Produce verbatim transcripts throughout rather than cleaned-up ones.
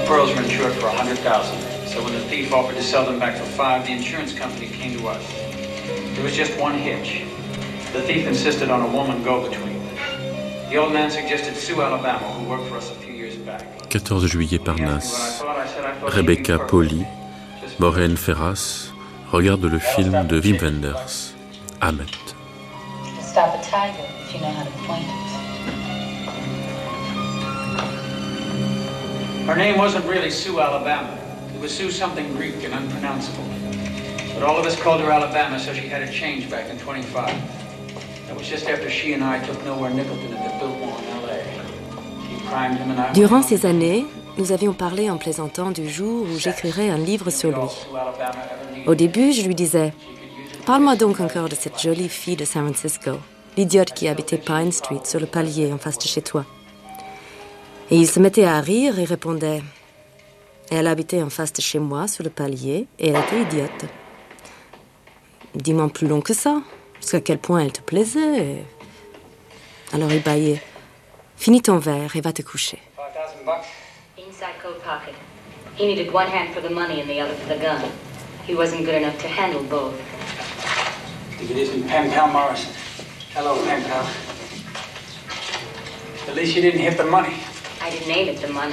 pearls were insured for one hundred thousand dollars. So when the thief offered to sell them back for five, the insurance company came to us. There was just one hitch. The thief insisted on a woman go-between. The old man suggested Sue Alabama, who worked for us a few years back. quatorze juillet Parnasse. Rebecca Pauli, Maureen Ferras regarde le film de Wim Wenders, Hammett. Stop a tiger if you know how to point it. Her name wasn't really Sue Alabama. It was Sue something Greek and unpronounceable. But all of us called her Alabama, so she had it changed back in twenty-five. That was just after she and I took Nowhere Nicholton at the Biltmore in L A. She primed him and I... Durant ces années, nous avions parlé en plaisantant du jour où j'écrirais un livre sur lui. Au début, je lui disais « Parle-moi donc encore de cette jolie fille de San Francisco, l'idiote qui habitait Pine Street sur le palier en face de chez toi. » Et il se mettait à rire et répondait « Elle habitait en face de chez moi sur le palier et elle était idiote. » Dis-moi plus long que ça, jusqu'à quel point elle te plaisait. Et... Alors il bâillait « Finis ton verre et va te coucher. » Inside coat pocket. He needed one hand for the money and the other for the gun. He wasn't good enough to handle both. If it isn't Pen Pal Morrison. Hello, Pen Pal. At least you didn't hit the money. I didn't aim at the money.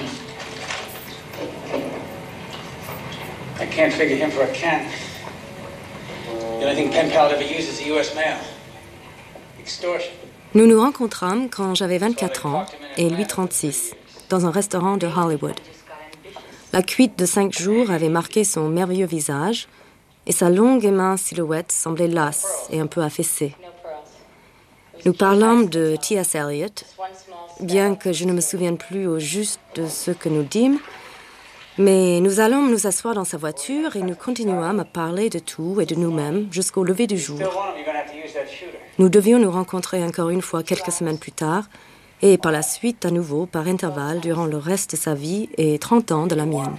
I can't figure him for a can. The only thing Pen Pal ever used is the U S mail. Extortion. Nous nous rencontrâmes quand j'avais vingt-quatre ans et lui trente-six, dans un restaurant de Hollywood. La cuite de cinq jours avait marqué son merveilleux visage et sa longue et mince silhouette semblait lasse et un peu affaissée. Nous parlâmes de T S Eliot, bien que je ne me souvienne plus au juste de ce que nous dîmes, mais nous allâmes nous asseoir dans sa voiture et nous continuâmes à parler de tout et de nous-mêmes jusqu'au lever du jour. Nous devions nous rencontrer encore une fois quelques semaines plus tard et par la suite à nouveau par intervalles durant le reste de sa vie et trente ans de la mienne.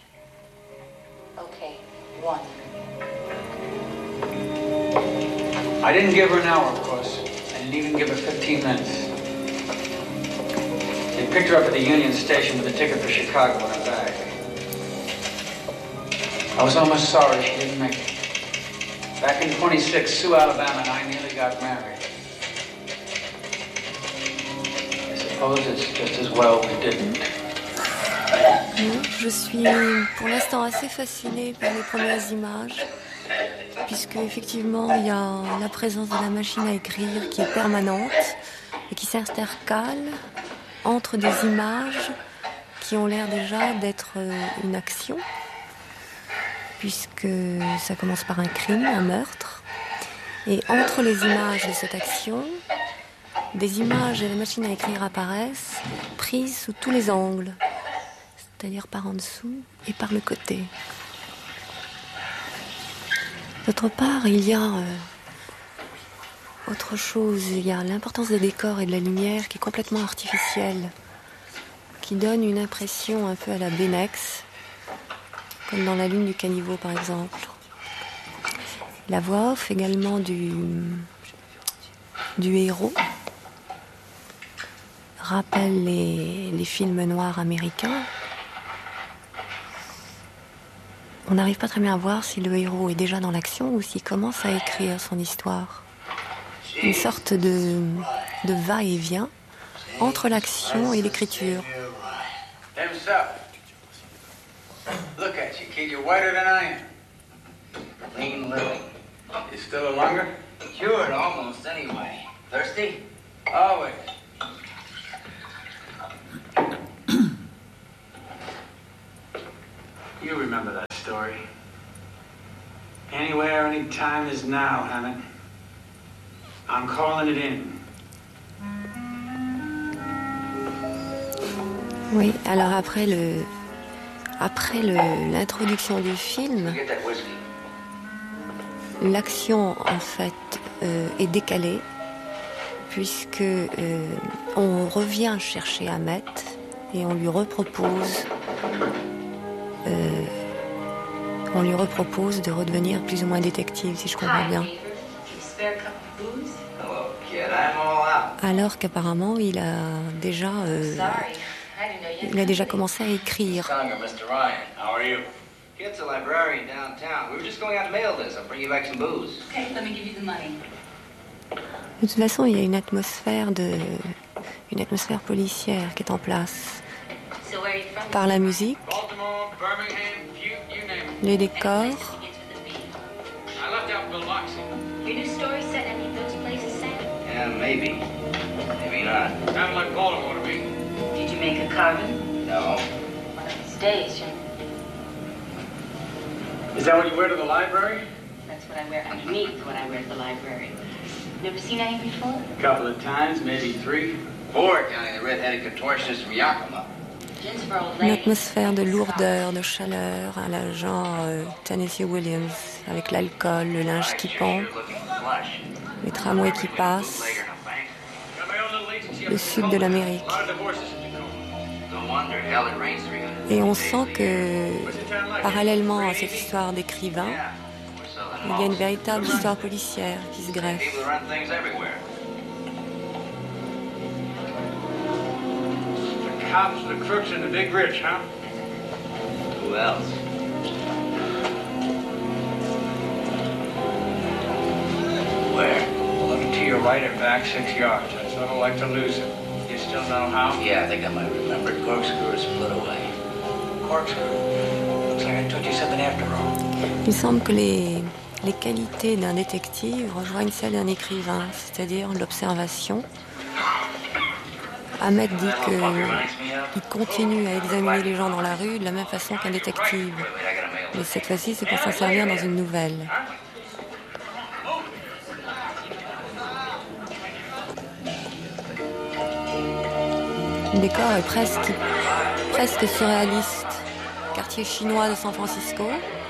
I didn't give her an hour, of course. I didn't even give her fifteen minutes. They picked her up at the Union Station with a ticket for Chicago in her bag. I was almost sorry she didn't make it. Back in twenty-six, Sue Alabama and I nearly got married. I suppose it's just as well we didn't. Je suis pour l'instant assez fascinée par les premières images, puisque effectivement il y a la présence de la machine à écrire qui est permanente et qui s'intercale entre des images qui ont l'air déjà d'être une action, puisque ça commence par un crime, un meurtre, et entre les images de cette action, des images et la machine à écrire apparaissent prises sous tous les angles, c'est-à-dire par en dessous et par le côté. D'autre part, il y a euh, autre chose, il y a l'importance des décors et de la lumière qui est complètement artificielle, qui donne une impression un peu à la Benex, comme dans La Lune du Caniveau par exemple. La voix off également du, du héros rappelle les, les films noirs américains. On n'arrive pas très bien à voir si le héros est déjà dans l'action ou s'il commence à écrire son histoire. Une sorte de, de va-et-vient entre l'action et l'écriture. Look at you, kid. You're whiter than I am. Clean lily. You still a lunger? Cured almost anyway. Thirsty? Always. You remember that story. Anywhere, anytime is now, Hammond. I'm calling it in. Oui, alors après le, après le, l'introduction du film, l'action en fait euh, est décalée puisque euh, on revient chercher Hammett et on lui repropose, euh, on lui repropose de redevenir plus ou moins détective, si je comprends bien. Alors qu'apparemment il a déjà euh, il a déjà commencé à écrire. Conger, Mister Ryan. How are you? Kid's a librarian downtown. We were just going out to mail this. I'll bring you back some booze. Okay, let me give you the money. De toute façon, il y a une atmosphère de, une atmosphère policière qui est en place. So where are you from? Par la musique, Baltimore, Birmingham, Butte, you name it. les décors, Begins with a B. I left out Biloxi. Your new story set in any of those places, Sam? Yeah, maybe. Maybe not. Sounded like Baltimore to me. Did you make a carving? No. One of these days, you Is that what you wear to the library? That's what I wear underneath when I wear to the library. Never seen any before? A couple of times, maybe three. Ford, County, the red-headed contortionist from Yakima. Gins for old une ladies. atmosphère de lourdeur, de chaleur, à la genre euh, Tennessee Williams, avec l'alcool, le linge qui pend, les tramways qui passent, le sud de l'Amérique. Et on sent que, parallèlement à cette histoire d'écrivain, il y a une véritable histoire policière qui se greffe. The cops, the crooks, and the big rich, huh? Who else? Where? Look to your right and back six yards. I sort of like to lose him. You still know how? Yeah, I think I might remember. Corkscrew is split away. Corkscrew. Looks like I told you something after all. Il semble que les, les qualités d'un détective rejoignent celles d'un écrivain, c'est-à-dire l'observation. Ahmed dit qu'il continue à examiner les gens dans la rue de la même façon qu'un détective. Mais cette fois-ci, c'est pour s'en servir dans une nouvelle. Le décor est presque, presque surréaliste. Quartier chinois de San Francisco.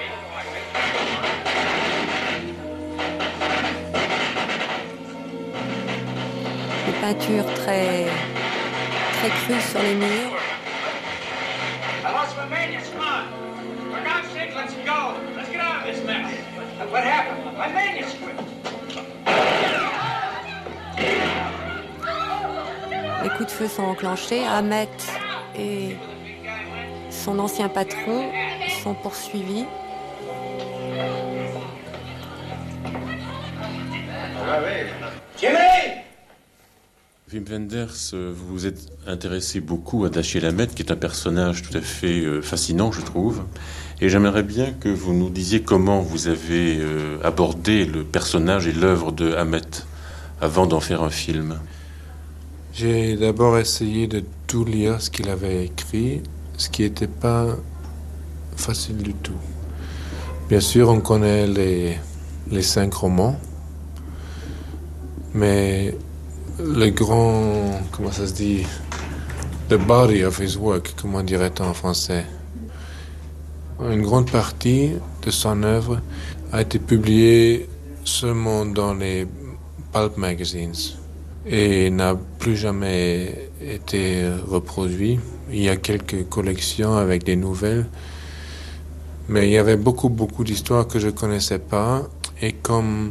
Des peintures très, très crues sur les murs. I lost my manuscript. Come on. For God's sake, let's go. Let's get out of this mess. What happened? My manuscript. Les coups de feu sont enclenchés. Ahmet et son ancien patron sont poursuivis. Jimmy! Wim Wenders, vous vous êtes intéressé beaucoup à Dashiell Hammett, qui est un personnage tout à fait fascinant, je trouve. Et j'aimerais bien que vous nous disiez comment vous avez abordé le personnage et l'œuvre de Hammett avant d'en faire un film. J'ai d'abord essayé de tout lire ce qu'il avait écrit, ce qui n'était pas facile du tout. Bien sûr, on connaît les, les cinq romans, mais le grand, comment ça se dit, the body of his work, comment dirait-on en français, une grande partie de son œuvre a été publiée seulement dans les pulp magazines et n'a plus jamais été reproduit. Il y a quelques collections avec des nouvelles, mais il y avait beaucoup, beaucoup d'histoires que je ne connaissais pas. Et comme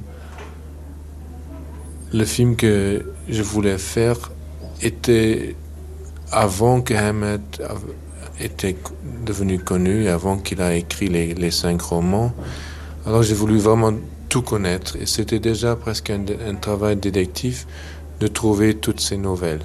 le film que je voulais faire était avant que Hammett était devenu connu, avant qu'il a écrit les, les cinq romans, alors j'ai voulu vraiment tout connaître. Et c'était déjà presque un, un travail détective de trouver toutes ces nouvelles.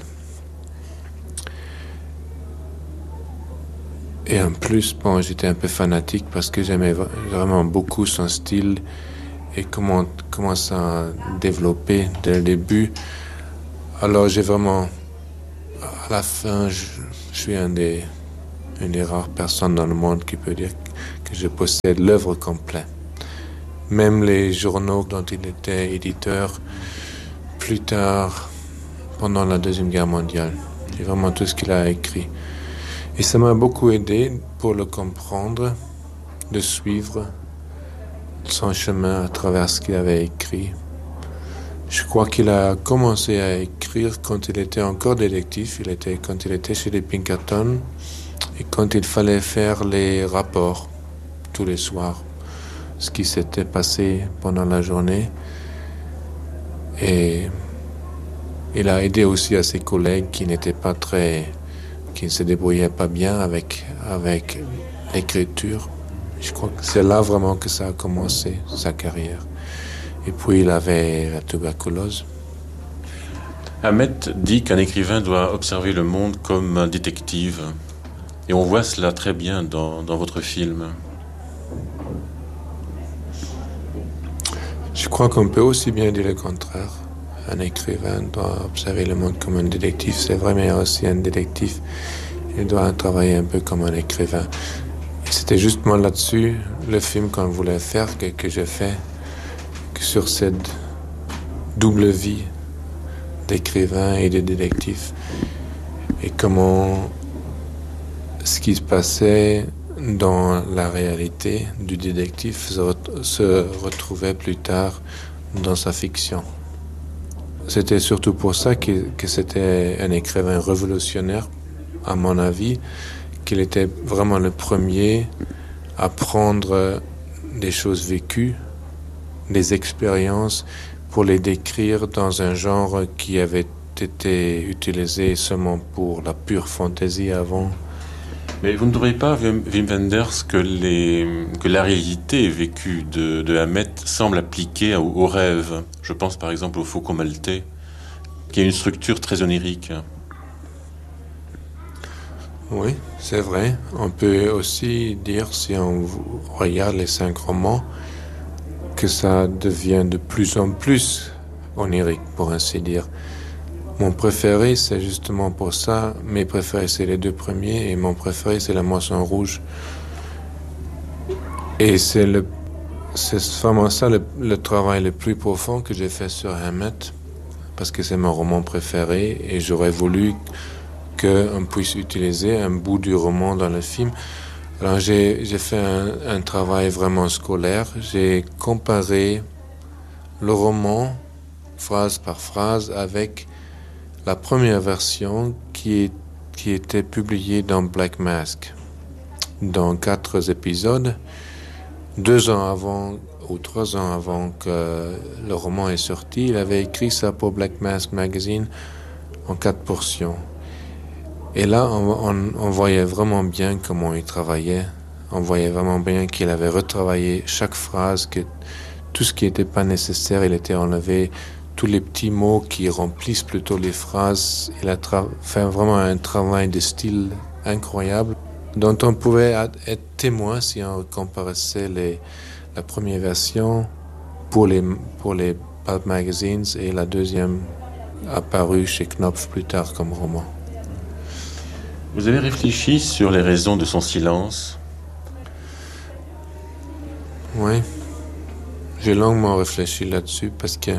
Et en plus, bon, j'étais un peu fanatique parce que j'aimais vraiment beaucoup son style et comment, comment ça a développé dès le début. Alors j'ai vraiment, à la fin, je, je suis un des, une des rares personnes dans le monde qui peut dire que je possède l'œuvre complète. Même les journaux dont il était éditeur, plus tard, pendant la Deuxième Guerre mondiale. J'ai vraiment tout ce qu'il a écrit. Et ça m'a beaucoup aidé pour le comprendre, de suivre son chemin à travers ce qu'il avait écrit. Je crois qu'il a commencé à écrire quand il était encore détective, il était, quand il était chez les Pinkerton, et quand il fallait faire les rapports tous les soirs, ce qui s'était passé pendant la journée. Et il a aidé aussi à ses collègues qui n'étaient pas très, qui ne se débrouillait pas bien avec, avec l'écriture. Je crois que c'est là vraiment que ça a commencé, sa carrière. Et puis il avait la tuberculose. Hamet dit qu'un écrivain doit observer le monde comme un détective. Et on voit cela très bien dans, dans votre film. Je crois qu'on peut aussi bien dire le contraire. Un écrivain doit observer le monde comme un détective, c'est vrai, mais aussi un détective, il doit travailler un peu comme un écrivain. Et c'était justement là-dessus, le film qu'on voulait faire, que, que j'ai fait, que sur cette double vie d'écrivain et de détective, et comment ce qui se passait dans la réalité du détective se, re- se retrouvait plus tard dans sa fiction. C'était surtout pour ça que, que c'était un écrivain révolutionnaire, à mon avis, qu'il était vraiment le premier à prendre des choses vécues, des expériences, pour les décrire dans un genre qui avait été utilisé seulement pour la pure fantaisie avant. Mais vous ne trouvez pas, Wim Wenders, que, les, que la réalité vécue de, de Hamet semble appliquée au, au rêve? Je pense par exemple au Faucon maltais, qui a une structure très onirique. Oui, c'est vrai. On peut aussi dire, si on regarde les cinq romans, que ça devient de plus en plus onirique, pour ainsi dire. Mon préféré, c'est justement pour ça. Mes préférés, c'est les deux premiers, et mon préféré, c'est La Moisson Rouge. Et c'est, le, c'est vraiment ça le, le travail le plus profond que j'ai fait sur Hamet, parce que c'est mon roman préféré, et j'aurais voulu qu'on puisse utiliser un bout du roman dans le film. Alors j'ai, j'ai fait un, un travail vraiment scolaire. J'ai comparé le roman, phrase par phrase, avec la première version qui, est, qui était publiée dans Black Mask, dans quatre épisodes, deux ans avant ou trois ans avant que le roman est sorti. Il avait écrit ça pour Black Mask Magazine en quatre portions. Et là, on, on, on voyait vraiment bien comment il travaillait. On voyait vraiment bien qu'il avait retravaillé chaque phrase, que tout ce qui n'était pas nécessaire, il était enlevé. Tous les petits mots qui remplissent plutôt les phrases. Il a tra- fait vraiment un travail de style incroyable, dont on pouvait être témoin si on comparait les, la première version pour les, pour les Pulp Magazines et la deuxième apparue chez Knopf plus tard comme roman. Vous avez réfléchi sur les raisons de son silence? Oui, j'ai longuement réfléchi là-dessus parce que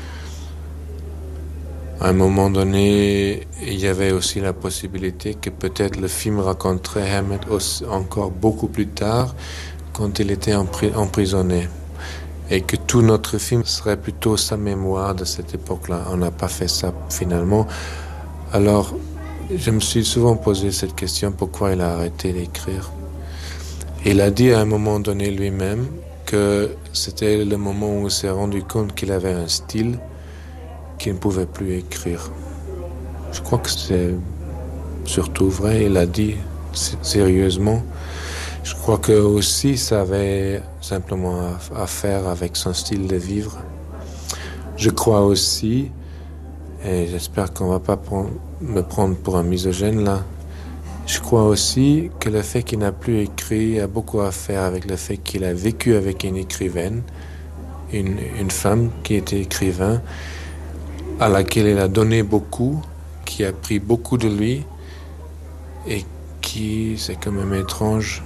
à un moment donné, il y avait aussi la possibilité que peut-être le film raconterait Hamet encore beaucoup plus tard, quand il était empri- emprisonné. Et que tout notre film serait plutôt sa mémoire de cette époque-là. On n'a pas fait ça finalement. Alors, je me suis souvent posé cette question, pourquoi il a arrêté d'écrire. Il a dit à un moment donné lui-même que c'était le moment où il s'est rendu compte qu'il avait un style qu'il ne pouvait plus écrire. Je crois que c'est surtout vrai, il a dit sérieusement. Je crois que aussi ça avait simplement à, à faire avec son style de vivre. Je crois aussi, et j'espère qu'on ne va pas prendre, me prendre pour un misogyne là, je crois aussi que le fait qu'il n'a plus écrit a beaucoup à faire avec le fait qu'il a vécu avec une écrivaine, une, une femme qui était écrivain, à laquelle il a donné beaucoup, qui a pris beaucoup de lui, et qui, c'est quand même étrange,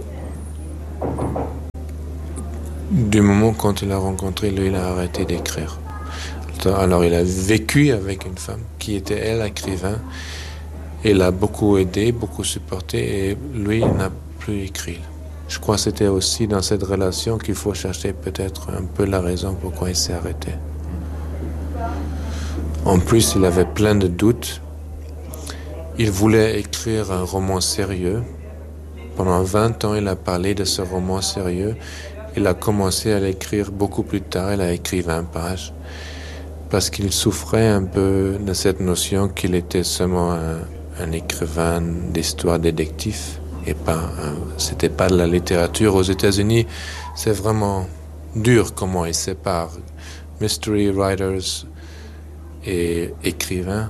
du moment quand il l'a rencontré, lui, il a arrêté d'écrire. Alors il a vécu avec une femme qui était, elle, écrivain, et l'a beaucoup aidé, beaucoup supporté, et lui, il n'a plus écrit. Je crois que c'était aussi dans cette relation qu'il faut chercher peut-être un peu la raison pourquoi il s'est arrêté. En plus, il avait plein de doutes. Il voulait écrire un roman sérieux. Pendant vingt ans, il a parlé de ce roman sérieux. Il a commencé à l'écrire beaucoup plus tard. Il a écrit vingt pages. Parce qu'il souffrait un peu de cette notion qu'il était seulement un, un écrivain d'histoire détective et pas un, c'était pas de la littérature. Aux États-Unis, c'est vraiment dur comment ils séparent mystery writers et écrivains.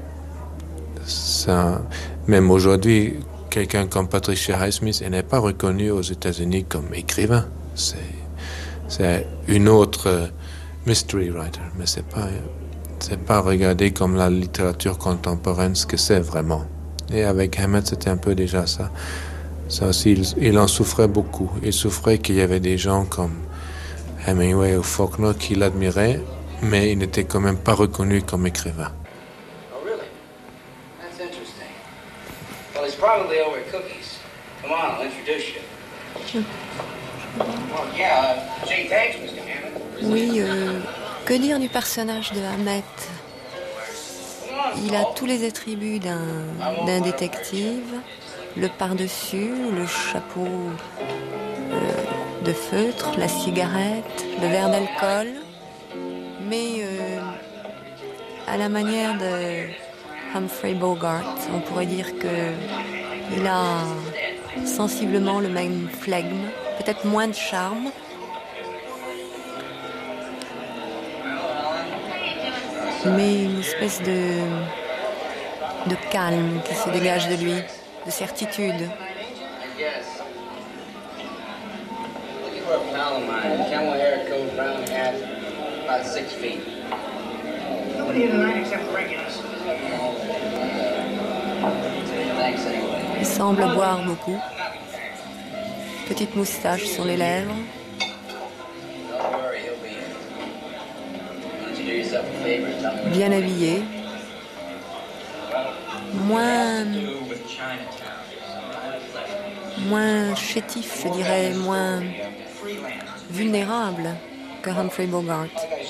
Ça, même aujourd'hui, quelqu'un comme Patricia Highsmith, elle n'est pas reconnue aux États-Unis comme écrivain. C'est, c'est une autre mystery writer, mais c'est pas, c'est pas regardé comme la littérature contemporaine, ce que c'est vraiment. Et avec Hammett, c'était un peu déjà ça. Ça aussi, il, il en souffrait beaucoup. Il souffrait qu'il y avait des gens comme Hemingway ou Faulkner qui l'admiraient, mais il n'était quand même pas reconnu comme écrivain. Oh, really? That's interesting. Well, he's probably over at Cookies. Come on, I'll introduce you. Well, yeah, uh, Jane, thanks, Mister Hammond. Oui, euh, que dire du personnage de Hammett? Il a tous les attributs d'un, d'un détective, le par-dessus, le chapeau euh, de feutre, la cigarette, le verre d'alcool, mais euh, à la manière de Humphrey Bogart, on pourrait dire qu'il a sensiblement le même flegme, peut-être moins de charme. Mais une espèce de, de calme qui se dégage de lui, de certitude. Il semble boire beaucoup. Petite moustache sur les lèvres. Bien habillé, moins, moins chétif, je dirais, moins vulnérable que Humphrey Bogart.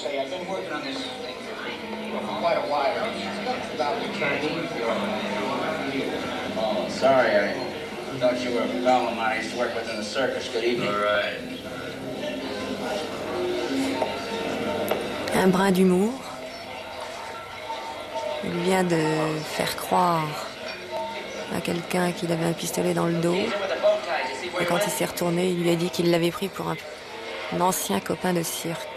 Oh, sorry, I thought you were a pal of mine. I used to work with in the circus. Good evening. All right. Un brin d'humour. Il vient de faire croire à quelqu'un qu'il avait un pistolet dans le dos. Et quand il s'est retourné, il lui a dit qu'il l'avait pris pour un, un ancien copain de cirque.